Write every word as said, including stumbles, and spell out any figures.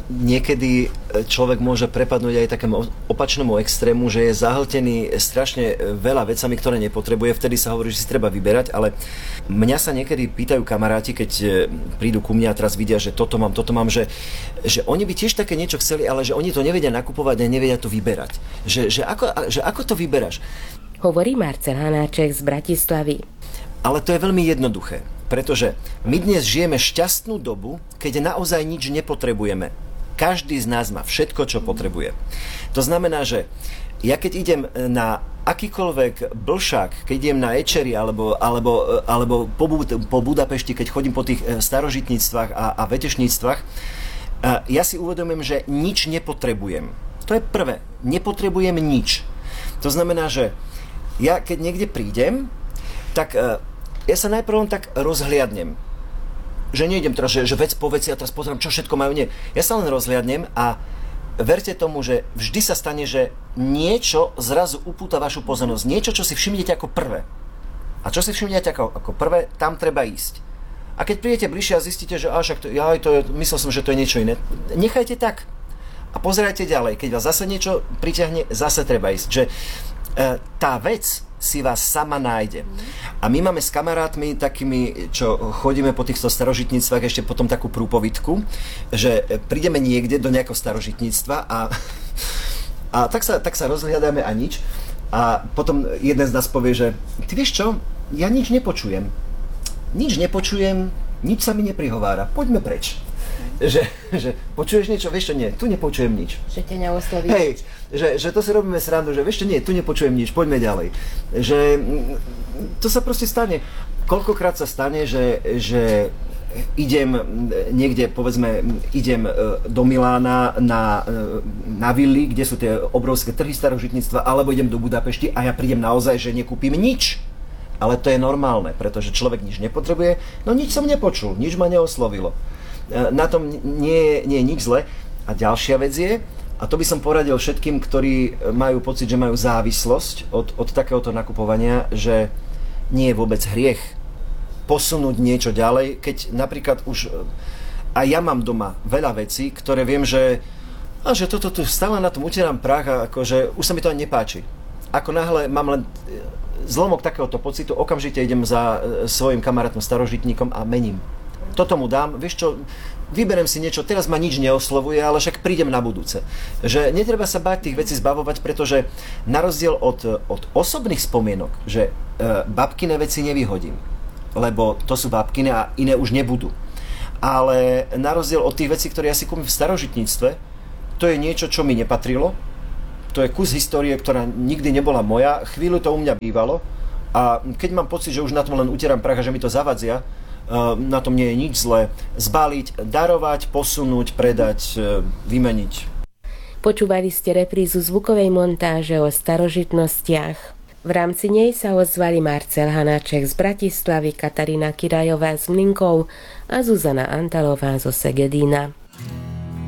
niekedy človek môže prepadnúť aj takému opačnému extrému, že je zahltený strašne veľa vecami, ktoré nepotrebuje, vtedy sa hovorí, že si treba vyberať, ale mňa sa niekedy pýtajú kamaráti, keď prídu ku mne a teraz vidia, že toto mám, toto mám, že, že oni by tiež také niečo chceli, ale že oni to nevedia nakupovať a nevedia to vyberať. Že, že, ako, že ako to vyberáš? Hovorí Marcel Hanáček z Bratislavy. Ale to je veľmi jednoduché, pretože my dnes žijeme šťastnú dobu, keď naozaj nič nepotrebujeme. Každý z nás má všetko, čo potrebuje. To znamená, že ja keď idem na akýkoľvek blšák, keď idem na Ečeri alebo, alebo, alebo po, po Budapešti, keď chodím po tých starožitníctvách a, a vetešníctvách, ja si uvedomujem, že nič nepotrebujem. To je prvé. Nepotrebujem nič. To znamená, že ja keď niekde prídem, tak ja sa najprv tak rozhliadnem. Že nejdem teraz, že, že vec po veci a teraz pozriem, čo všetko majú. Nie. Ja sa len rozhliadnem a verte tomu, že vždy sa stane, že niečo zrazu upúta vašu pozornosť. Niečo, čo si všimnete ako prvé. A čo si všimnete ako, ako prvé, tam treba ísť. A keď prídete bližšie a zistíte, že až, to, ja, to je, myslel som, že to je niečo iné, nechajte tak. A pozerajte ďalej. Keď vás zase niečo priťahne, zase treba ísť. Že e, tá vec si vás sama nájde. A my máme s kamarátmi takými, čo chodíme po týchto starožitníctvách, ešte potom takú prúpovidku, že prídeme niekde do nejakého starožitníctva a, a tak, sa, tak sa rozhľadáme a nič. A potom jeden z nás povie, že ty vieš čo, ja nič nepočujem. Nič nepočujem, nič sa mi neprihovára. Poďme preč. Že, že počuješ niečo, vieš čo, nie, tu nepočujem nič. Že ťa neosloví. Hej, že, že to si robíme srandu, že vieš čo, nie, tu nepočujem nič, poďme ďalej. Že to sa proste stane. Koľkokrát sa stane, že, že idem niekde, povedzme, idem do Milána na, na vily, kde sú tie obrovské trhy starožitníctva, alebo idem do Budapešti a ja prídem naozaj, že nekúpim nič. Ale to je normálne, pretože človek nič nepotrebuje, no nič som nepočul, nič ma neoslovilo. Na tom nie, nie je nič zle. A ďalšia vec je, a to by som poradil všetkým, ktorí majú pocit, že majú závislosť od, od takéhoto nakupovania, že nie je vôbec hriech posunúť niečo ďalej, keď napríklad už aj ja mám doma veľa vecí, ktoré viem, že, a že toto tu stále na tom utieram prach a akože už sa mi to ani nepáči. Ako náhle mám len zlomok takéhoto pocitu, okamžite idem za svojim kamarátom starožitníkom a mením. Toto mu dám, vieš čo, vyberem si niečo, teraz ma nič neoslovuje, ale však prídem na budúce. Že netreba sa báť tých vecí zbavovať, pretože na rozdiel od, od osobných spomienok, že e, babkine veci nevyhodím, lebo to sú babkine a iné už nebudú. Ale na rozdiel od tých vecí, ktoré ja si kúpim v starožitníctve, to je niečo, čo mi nepatrilo, to je kus histórie, ktorá nikdy nebola moja, chvíľu to u mňa bývalo a keď mám pocit, že už na tom len utieram prach a že mi to zavadzia, na tom nie je nič zlé. Zbaliť, darovať, posunúť, predať, vymeniť. Počúvali ste reprízu zvukovej montáže o starožitnostiach. V rámci nej sa ozvali Marcel Hanáček z Bratislavy, Katarína Kirajová z Mlynkov a Zuzana Antalová zo Segedína.